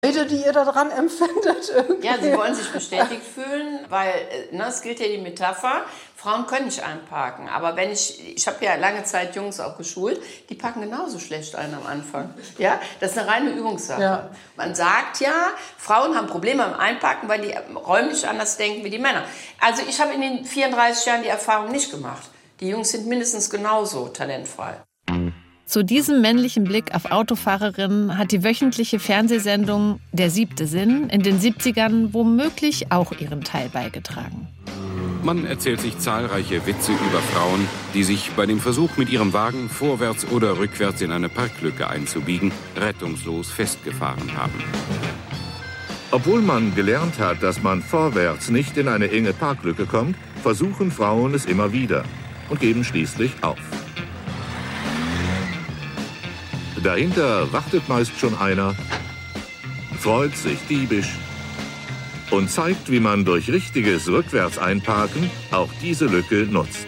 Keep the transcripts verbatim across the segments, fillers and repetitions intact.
Freude, die ihr daran empfindet? Irgendwie. Ja, sie wollen sich bestätigt fühlen, weil ne, es gilt ja die Metapher, Frauen können nicht einparken. Aber wenn ich, ich habe ja lange Zeit Jungs auch geschult, die packen genauso schlecht ein am Anfang. Ja, das ist eine reine Übungssache. Ja. Man sagt ja, Frauen haben Probleme beim Einparken, weil die räumlich anders denken wie die Männer. Also ich habe in den vierunddreißig Jahren die Erfahrung nicht gemacht. Die Jungs sind mindestens genauso talentfrei. Zu diesem männlichen Blick auf Autofahrerinnen hat die wöchentliche Fernsehsendung Der siebte Sinn in den siebzigern womöglich auch ihren Teil beigetragen. Man erzählt sich zahlreiche Witze über Frauen, die sich bei dem Versuch, mit ihrem Wagen vorwärts oder rückwärts in eine Parklücke einzubiegen, rettungslos festgefahren haben. Obwohl man gelernt hat, dass man vorwärts nicht in eine enge Parklücke kommt, versuchen Frauen es immer wieder und geben schließlich auf. Dahinter wartet meist schon einer, freut sich diebisch und zeigt, wie man durch richtiges Rückwärts-Einparken auch diese Lücke nutzt.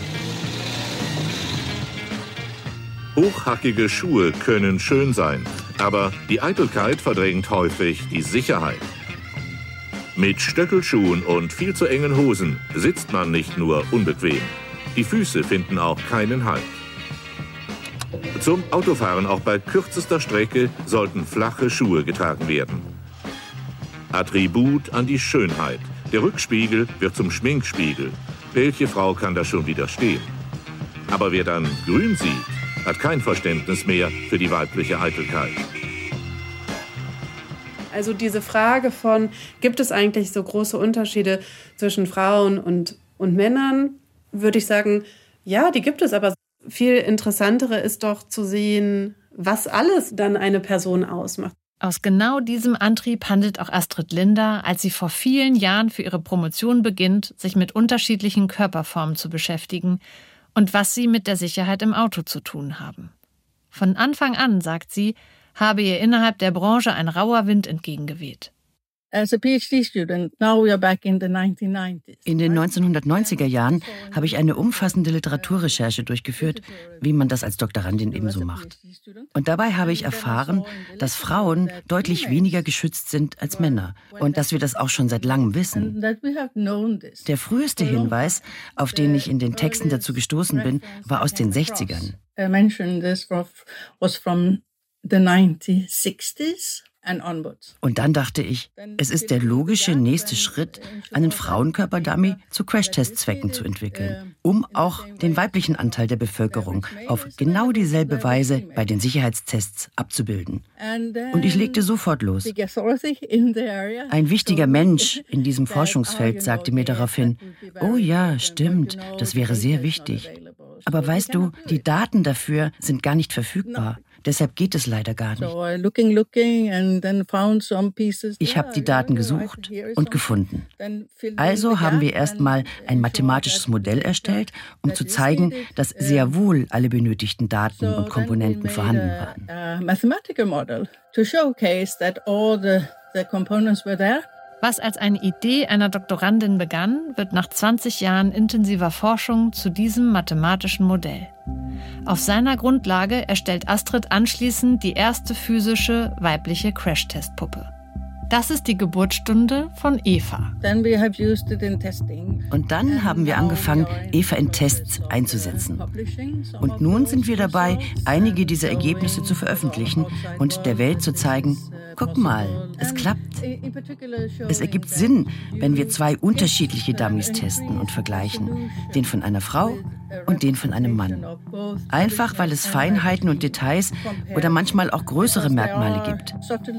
Hochhackige Schuhe können schön sein, aber die Eitelkeit verdrängt häufig die Sicherheit. Mit Stöckelschuhen und viel zu engen Hosen sitzt man nicht nur unbequem, die Füße finden auch keinen Halt. Zum Autofahren auch bei kürzester Strecke sollten flache Schuhe getragen werden. Attribut an die Schönheit. Der Rückspiegel wird zum Schminkspiegel. Welche Frau kann da schon widerstehen? Aber wer dann grün sieht, hat kein Verständnis mehr für die weibliche Eitelkeit. Also diese Frage von, gibt es eigentlich so große Unterschiede zwischen Frauen und, und Männern, würde ich sagen, ja, die gibt es, aber viel interessantere ist doch zu sehen, was alles dann eine Person ausmacht. Aus genau diesem Antrieb handelt auch Astrid Linder, als sie vor vielen Jahren für ihre Promotion beginnt, sich mit unterschiedlichen Körperformen zu beschäftigen und was sie mit der Sicherheit im Auto zu tun haben. Von Anfang an, sagt sie, habe ihr innerhalb der Branche ein rauer Wind entgegengeweht. In den neunzehnhundertneunziger Jahren habe ich eine umfassende Literaturrecherche durchgeführt, wie man das als Doktorandin ebenso macht. Und dabei habe ich erfahren, dass Frauen deutlich weniger geschützt sind als Männer und dass wir das auch schon seit langem wissen. Der früheste Hinweis, auf den ich in den Texten dazu gestoßen bin, war aus den sechzigern. Und dann dachte ich, es ist der logische nächste Schritt, einen Frauenkörperdummy zu Crashtest-Zwecken zu entwickeln, um auch den weiblichen Anteil der Bevölkerung auf genau dieselbe Weise bei den Sicherheitstests abzubilden. Und ich legte sofort los. Ein wichtiger Mensch in diesem Forschungsfeld sagte mir daraufhin, oh ja, stimmt, das wäre sehr wichtig. Aber weißt du, die Daten dafür sind gar nicht verfügbar. Deshalb geht es leider gar nicht. Ich habe die Daten gesucht und gefunden. Also haben wir erstmal ein mathematisches Modell erstellt, um zu zeigen, dass sehr wohl alle benötigten Daten und Komponenten vorhanden waren. Was als eine Idee einer Doktorandin begann, wird nach zwanzig Jahren intensiver Forschung zu diesem mathematischen Modell. Auf seiner Grundlage erstellt Astrid anschließend die erste physische weibliche Crashtest-Puppe. Das ist die Geburtsstunde von Eva. Und dann haben wir angefangen, Eva in Tests einzusetzen. Und nun sind wir dabei, einige dieser Ergebnisse zu veröffentlichen und der Welt zu zeigen, guck mal, es klappt. Es ergibt Sinn, wenn wir zwei unterschiedliche Dummies testen und vergleichen. Den von einer Frau und den von einem Mann. Einfach, weil es Feinheiten und Details oder manchmal auch größere Merkmale gibt.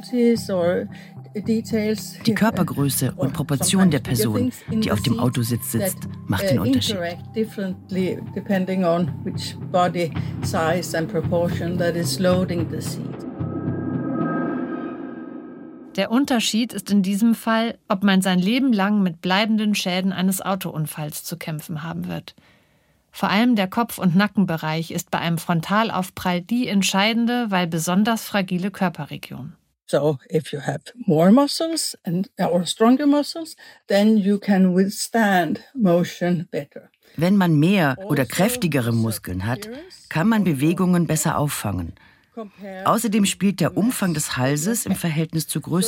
Die Körpergröße und Proportion der Person, die auf dem Autositz sitzt, macht den Unterschied. Der Unterschied ist in diesem Fall, ob man sein Leben lang mit bleibenden Schäden eines Autounfalls zu kämpfen haben wird. Vor allem der Kopf- und Nackenbereich ist bei einem Frontalaufprall die entscheidende, weil besonders fragile Körperregion. So if you have more muscles and or stronger muscles, then you can withstand motion better. Wenn man mehr oder kräftigere Muskeln hat, kann man Bewegungen besser auffangen. Außerdem spielt der Umfang des Halses im Verhältnis zur Größe